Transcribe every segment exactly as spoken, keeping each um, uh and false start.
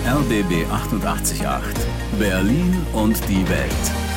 R B B achtundachtzig Komma acht. Berlin und die Welt.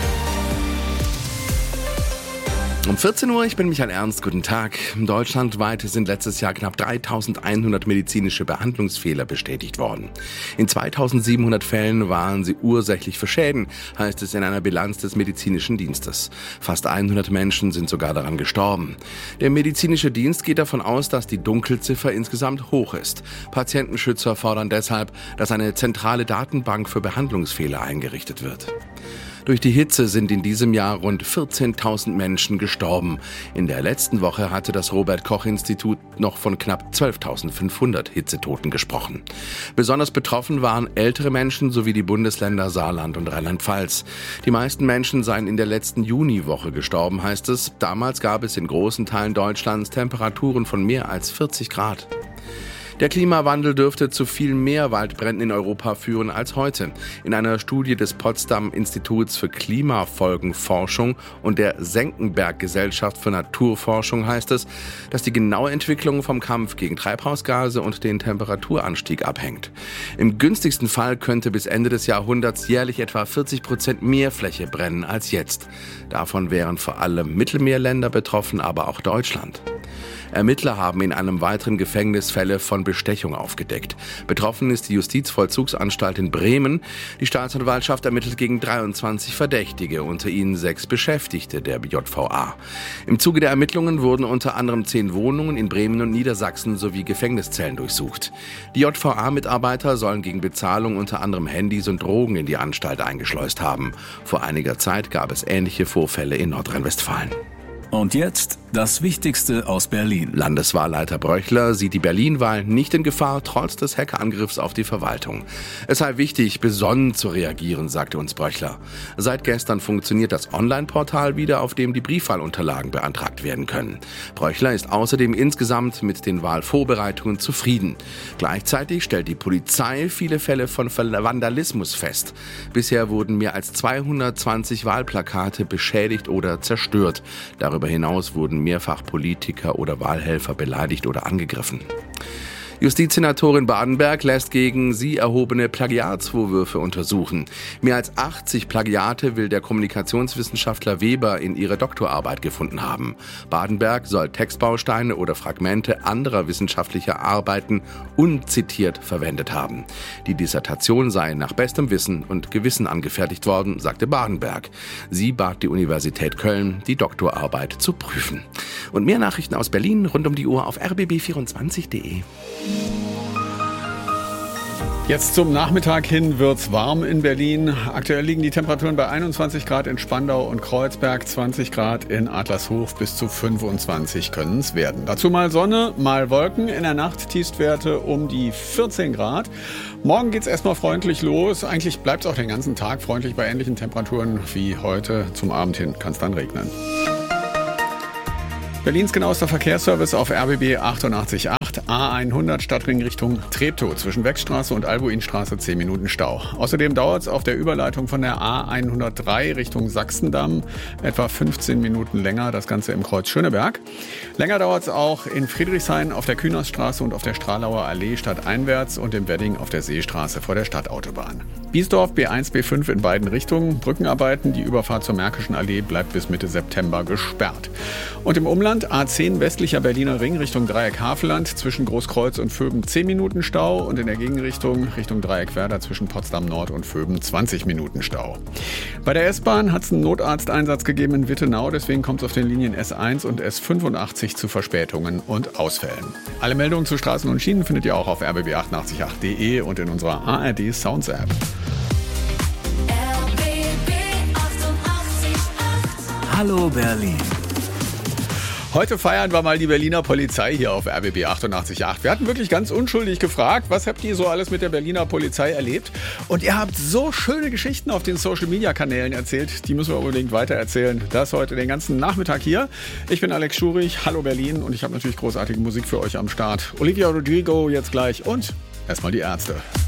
Um vierzehn Uhr, ich bin Michael Ernst, guten Tag. Deutschlandweit sind letztes Jahr knapp dreitausendeinhundert medizinische Behandlungsfehler bestätigt worden. In zweitausendsiebenhundert Fällen waren sie ursächlich für Schäden, heißt es in einer Bilanz des medizinischen Dienstes. Fast hundert Menschen sind sogar daran gestorben. Der medizinische Dienst geht davon aus, dass die Dunkelziffer insgesamt hoch ist. Patientenschützer fordern deshalb, dass eine zentrale Datenbank für Behandlungsfehler eingerichtet wird. Durch die Hitze sind in diesem Jahr rund vierzehntausend Menschen gestorben. In der letzten Woche hatte das Robert-Koch-Institut noch von knapp zwölftausendfünfhundert Hitzetoten gesprochen. Besonders betroffen waren ältere Menschen sowie die Bundesländer Saarland und Rheinland-Pfalz. Die meisten Menschen seien in der letzten Juniwoche gestorben, heißt es. Damals gab es in großen Teilen Deutschlands Temperaturen von mehr als vierzig Grad. Der Klimawandel dürfte zu viel mehr Waldbränden in Europa führen als heute. In einer Studie des Potsdam Instituts für Klimafolgenforschung und der Senckenberg-Gesellschaft für Naturforschung heißt es, dass die genaue Entwicklung vom Kampf gegen Treibhausgase und den Temperaturanstieg abhängt. Im günstigsten Fall könnte bis Ende des Jahrhunderts jährlich etwa vierzig Prozent mehr Fläche brennen als jetzt. Davon wären vor allem Mittelmeerländer betroffen, aber auch Deutschland. Ermittler haben in einem weiteren Gefängnis Fälle von Bestechung aufgedeckt. Betroffen ist die Justizvollzugsanstalt in Bremen. Die Staatsanwaltschaft ermittelt gegen dreiundzwanzig Verdächtige, unter ihnen sechs Beschäftigte der J V A. Im Zuge der Ermittlungen wurden unter anderem zehn Wohnungen in Bremen und Niedersachsen sowie Gefängniszellen durchsucht. Die J V A-Mitarbeiter sollen gegen Bezahlung unter anderem Handys und Drogen in die Anstalt eingeschleust haben. Vor einiger Zeit gab es ähnliche Vorfälle in Nordrhein-Westfalen. Und jetzt das Wichtigste aus Berlin. Landeswahlleiter Bröchler sieht die Berlin-Wahl nicht in Gefahr, trotz des Hackerangriffs auf die Verwaltung. Es sei wichtig, besonnen zu reagieren, sagte uns Bröchler. Seit gestern funktioniert das Online-Portal wieder, auf dem die Briefwahlunterlagen beantragt werden können. Bröchler ist außerdem insgesamt mit den Wahlvorbereitungen zufrieden. Gleichzeitig stellt die Polizei viele Fälle von Vandalismus fest. Bisher wurden mehr als zweihundertzwanzig Wahlplakate beschädigt oder zerstört. Darüber hinaus wurden mehrfach Politiker oder Wahlhelfer beleidigt oder angegriffen. Justizsenatorin Badenberg lässt gegen sie erhobene Plagiatsvorwürfe untersuchen. Mehr als achtzig Plagiate will der Kommunikationswissenschaftler Weber in ihrer Doktorarbeit gefunden haben. Badenberg soll Textbausteine oder Fragmente anderer wissenschaftlicher Arbeiten unzitiert verwendet haben. Die Dissertation sei nach bestem Wissen und Gewissen angefertigt worden, sagte Badenberg. Sie bat die Universität Köln, die Doktorarbeit zu prüfen. Und mehr Nachrichten aus Berlin rund um die Uhr auf r b b vierundzwanzig punkt de. Jetzt zum Nachmittag hin wird's warm in Berlin. Aktuell liegen die Temperaturen bei einundzwanzig Grad in Spandau und Kreuzberg, zwanzig Grad in Adlershof, bis zu fünfundzwanzig können es werden. Dazu mal Sonne, mal Wolken. In der Nacht Tiefstwerte um die vierzehn Grad. Morgen geht's erstmal freundlich los. Eigentlich bleibt's auch den ganzen Tag freundlich bei ähnlichen Temperaturen wie heute. Zum Abend hin kann es dann regnen. Berlins genauester Verkehrsservice auf R B B achtundachtzig Komma acht, A hundert Stadtring Richtung Treptow. Zwischen Wechstraße und Albuinstraße zehn Minuten Stau. Außerdem dauert es auf der Überleitung von der A hundertdrei Richtung Sachsendamm etwa fünfzehn Minuten länger. Das Ganze im Kreuz Schöneberg. Länger dauert es auch in Friedrichshain auf der Kühnersstraße und auf der Stralauer Allee stadteinwärts und im Wedding auf der Seestraße vor der Stadtautobahn. Biesdorf B eins, B fünf in beiden Richtungen. Brückenarbeiten. Die Überfahrt zur Märkischen Allee bleibt bis Mitte September gesperrt. Und im Umland A zehn westlicher Berliner Ring Richtung Dreieck Havelland zwischen Großkreuz und Vöben zehn Minuten Stau und in der Gegenrichtung Richtung Dreieck Werder zwischen Potsdam Nord und Vöben zwanzig Minuten Stau. Bei der S-Bahn hat es einen Notarzteinsatz gegeben in Wittenau, deswegen kommt es auf den Linien S eins und S fünfundachtzig zu Verspätungen und Ausfällen. Alle Meldungen zu Straßen und Schienen findet ihr auch auf r b b achtundachtzig Komma acht punkt de und in unserer A R D Sounds App. Hallo Berlin. Heute feiern wir mal die Berliner Polizei hier auf R B B achtundachtzig Komma acht. Wir hatten wirklich ganz unschuldig gefragt, was habt ihr so alles mit der Berliner Polizei erlebt? Und ihr habt so schöne Geschichten auf den Social-Media-Kanälen erzählt. Die müssen wir unbedingt weitererzählen. Das heute den ganzen Nachmittag hier. Ich bin Alex Schurich, hallo Berlin, und ich habe natürlich großartige Musik für euch am Start. Olivia Rodrigo jetzt gleich und erstmal die Ärzte.